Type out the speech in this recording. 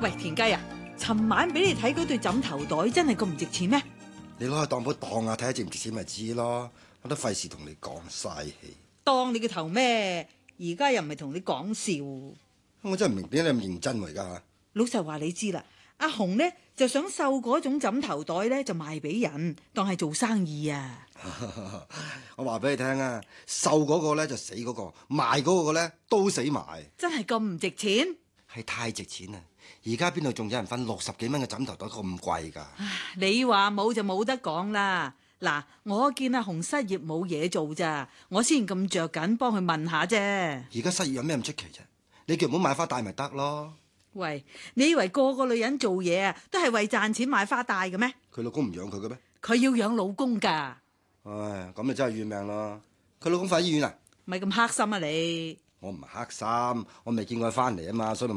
喂，田雞啊，尋晚俾你睇嗰對枕頭袋真係咁唔值錢咩？ 你攞去當鋪當啊，睇下值唔值錢咪知咯。我都費事同你講嘥氣。 當你個頭咩？而家又唔係同你講笑。 我真係唔明點解你咁認真喎而家。 老實話你知啦，阿紅呢就想繡嗰種枕頭袋呢，就賣俾人，當係做生意啊。 我話俾你聽啊，繡嗰個咧就死嗰個，賣嗰個咧都死埋。 真係咁唔值錢？ 係太值錢啦！而家邊度仲有人瞓60幾蚊嘅枕頭袋咁貴㗎？ 你話冇就冇得講啦。嗱，我見阿紅失業冇嘢做咋，我先咁着緊幫佢問下啫。 而家失業有咩咁出奇啫？你叫唔好買花戴咪得咯。 喂，你以為個個女人做嘢啊，都係為賺錢買花戴嘅咩？ 佢老公唔養佢嘅咩？ 佢要養老公㗎。 唉，咁你真係怨命咯。佢老公瞓醫院啊？ 咪咁黑心啊你！ 我唔係黑心，我未見過佢翻嚟啊嘛，所以咪